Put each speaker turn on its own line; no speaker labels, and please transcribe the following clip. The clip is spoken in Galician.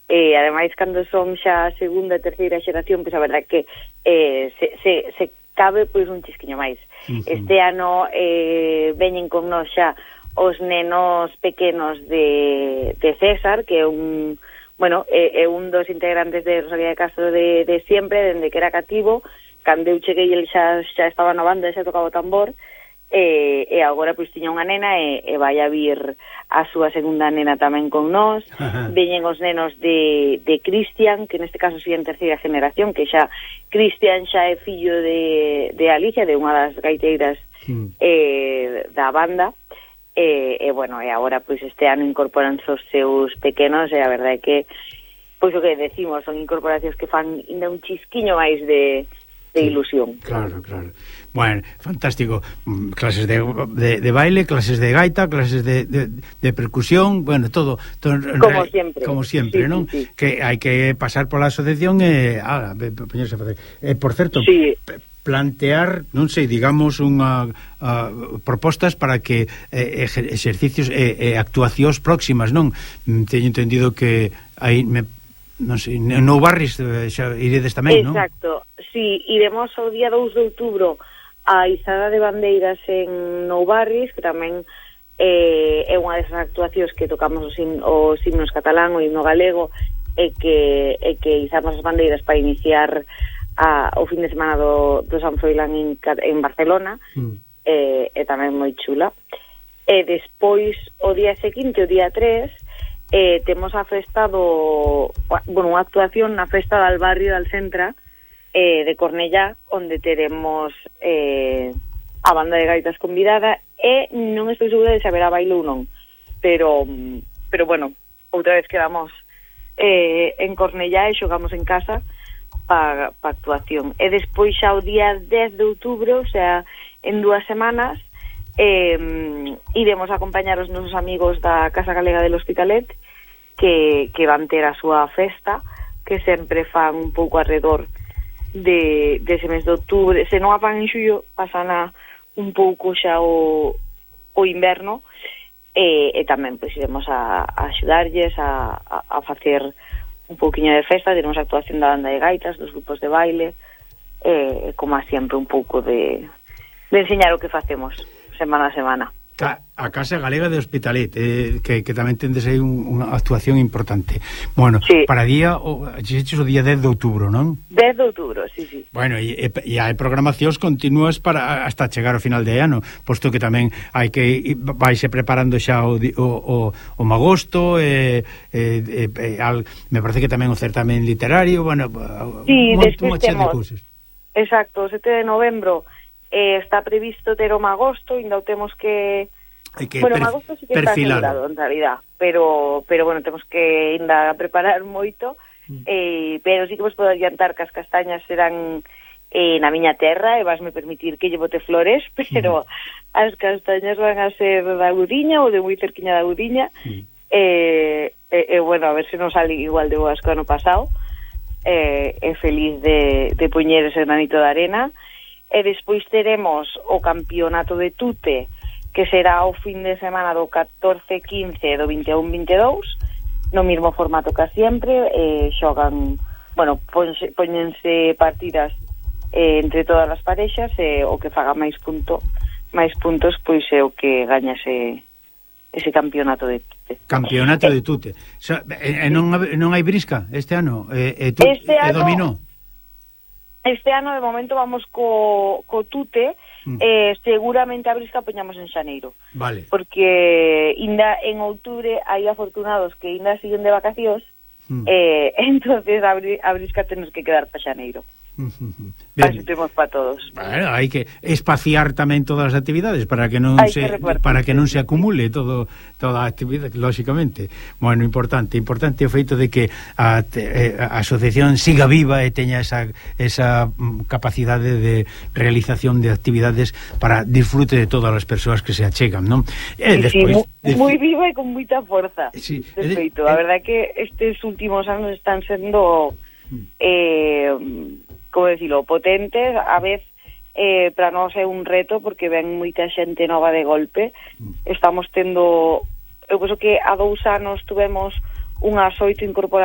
ademais, cando son xa a segunda e terceira xeración, pois a verdade que se cabe pois un chisquiño máis. Este ano veñen con nós xa os nenos pequenos de César, que é un dos integrantes de Rosalía de Castro de sempre, dende que era cativo. Cando eu cheguei, ele xa estaba na banda, xa tocaba o tambor, e agora pois tiña unha nena e vai a vir a súa segunda nena tamén con nós. Veñen os nenos de Cristian, que neste caso sigue en terceira generación, que xa Cristian xa é fillo de Alicia, de unha das gaiteiras da banda. E agora pois este ano incorporan os seus pequenos, e a verdade é que pois o que decimos, son incorporacións que fan ainda un chisquiño máis de ilusión.
Claro. Bueno, fantástico. Clases de baile, clases de gaita, clases de percusión, bueno, todo como sempre,
sí,
non?
Sí.
Que hai que pasar pola asociación e poñerse a facer. Por certo, plantear, non sei, digamos unha propostas para que exercicios e actuacións próximas, non? Teño entendido que hai non sei, no Barris xa iredes tamén, non?
Exacto, sí, iremos o día 2 de outubro a Izada de Bandeiras en Nou Barris, que tamén é unha desas actuacións que tocamos os himnos catalán, o himno galego, e que izamos as bandeiras para iniciar o fin de semana do San Froilán en Barcelona, e tamén moi chula. E despois, o día seguinte, o día 3, temos a festa unha actuación na festa del barrio del Centra de Cornellá, onde teremos a banda de gaitas convidada, e non estou segura de se haberá baile ou non, pero bueno, outra vez quedamos en Cornellá e xogamos en casa para actuación. E despois xa o día 10 de outubro, o sea, en 2 semanas, iremos a acompañar os nosos amigos da Casa Galega del Hospitalet, que van ter a súa festa, que sempre fan un pouco alrededor dese mes de outubro. Se non a fan en xullo, pasan un pouco xa o inverno, e tamén pois iremos a axudarlles a facer un pouquiño de festa. Teremos a actuación da banda de gaitas, dos grupos de baile, como sempre un pouco de enseñar o que facemos semana a semana.
A Casa Galega de Hospitalet, que tamén tendes aí unha actuación importante. Bueno,
sí.
Para día o día 10 de outubro, non?
10 de outubro, sí.
Bueno, e hai programacións continuas para hasta chegar ao final de ano, posto que tamén hai que vaise preparando xa o magosto, me parece que tamén o certamen literario, bueno,
despois temos, exacto, o 7 de novembro está previsto ter o magosto, ainda o temos que magosto sí que está asegurado en realidad, pero bueno, temos que ainda preparar moito, pero sí que vos podo adiantar que as castañas serán na miña terra, e vasme permitir que lle bote flores, pero as castañas van a ser da Gudiña ou de moi cerquiña da Gudiña, bueno, a ver se non sale igual de boas que o ano pasado, feliz de poñer ese granito de arena. E despois teremos o campeonato de Tute, que será o fin de semana do 14-15 e do 21-22, no mesmo formato que sempre. Xogan, bueno, poñense partidas entre todas as parexas, e o que faga máis puntos, pois é o que gaña ese campeonato de Tute.
Campeonato de Tute. Non hai brisca este ano? Dominó?
Este ano, de momento, vamos co Tute, seguramente a brisca poñamos en xaneiro.
Vale.
Porque ainda en outubro hai afortunados que ainda siguen de vacacións, entonces a brisca temos que quedar para xaneiro. Así temos para todos.
Bueno, hai que espaciar tamén todas as actividades para que non se acumule toda a actividade, lógicamente. Bueno, importante o feito de que a asociación siga viva e teña esa capacidade de realización de actividades para disfrute de todas as persoas que se achegan, non?
Despois, moi viva e con moita forza.
Sí,
de feito, a verdade que estes últimos anos están sendo como decirlo, potentes. A vez para nós é un reto, porque ven moita xente nova de golpe. Estamos tendo, eu penso que a 2 anos tuvemos unhas 8 incorporacións